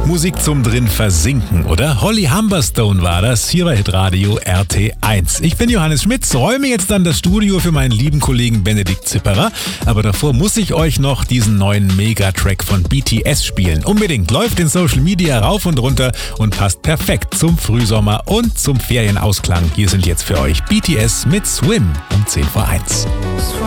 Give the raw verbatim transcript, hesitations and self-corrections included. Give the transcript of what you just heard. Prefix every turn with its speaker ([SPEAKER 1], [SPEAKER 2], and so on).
[SPEAKER 1] Musik zum drin versinken, oder? Holly Humberstone war das, hier bei Hitradio R T eins. Ich bin Johannes Schmitz, räume jetzt dann das Studio für meinen lieben Kollegen Benedikt Zipperer. Aber davor muss ich euch noch diesen neuen Megatrack von B T S spielen. Unbedingt, läuft in Social Media rauf und runter und passt perfekt zum Frühsommer und zum Ferienausklang. Hier sind jetzt für euch B T S mit Swim um zehn vor eins.